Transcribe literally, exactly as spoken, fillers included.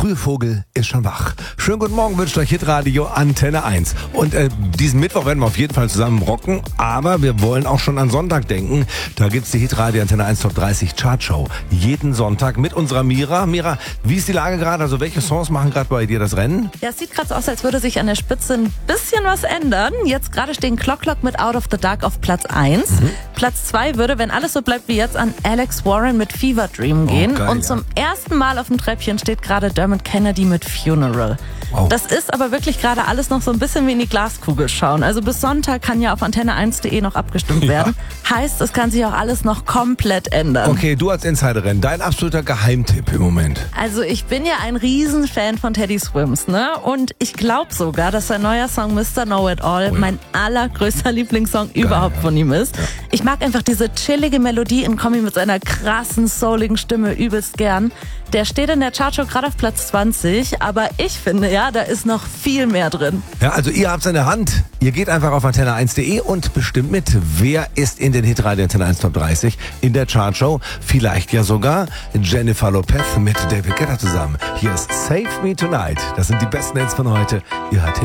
frühe Vogel ist schon wach. Schönen guten Morgen wünscht euch Hitradio Antenne eins. Und äh, diesen Mittwoch werden wir auf jeden Fall zusammen rocken, aber wir wollen auch schon an Sonntag denken. Da gibt's die Hitradio Antenne eins Top dreißig Chartshow. Jeden Sonntag mit unserer Mira. Mira, wie ist die Lage gerade? Also welche Songs machen gerade bei dir das Rennen? Ja, es sieht gerade so aus, als würde sich an der Spitze ein bisschen was ändern. Jetzt gerade stehen Clock Clock mit Out of the Dark auf Platz eins. Mhm. Platz zwei würde, wenn alles so bleibt wie jetzt, an Alex Warren mit Fever Dream gehen. Oh, geil, und ja. zum ersten Mal auf dem Treppchen steht gerade Dermot Kennedy mit Funeral. Wow. Das ist aber wirklich gerade alles noch so ein bisschen wie in die Glaskugel schauen. Also bis Sonntag kann ja auf antenne eins punkt de noch abgestimmt Ja. werden. Heißt, es kann sich auch alles noch komplett ändern. Okay, du als Insiderin, dein absoluter Geheimtipp im Moment. Also ich bin ja ein Riesenfan von Teddy Swims, ne? Und ich glaube sogar, dass sein neuer Song Mister Know It All Oh ja. mein allergrößter Lieblingssong überhaupt ja. von ihm ist. Ja. Ich mag einfach diese chillige Melodie in Kombi mit seiner krassen, souligen Stimme übelst gern. Der steht in der Chartshow gerade auf Platz zwanzig, aber ich finde, ja, da ist noch viel mehr drin. Ja, also ihr habt's in der Hand. Ihr geht einfach auf antenne eins punkt de und bestimmt mit, wer ist in den Hitradio Antenne eins Top dreißig in der Chartshow. Vielleicht ja sogar Jennifer Lopez mit David Guetta zusammen. Hier ist Save Me Tonight. Das sind die besten Hits von heute. Ihr hört